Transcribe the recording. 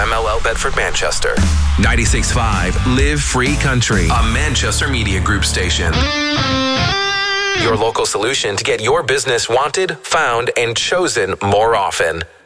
MLL Bedford Manchester. 96.5 Live Free Country, A Manchester Media Group station. Your local solution to get your business wanted, found, and chosen more often.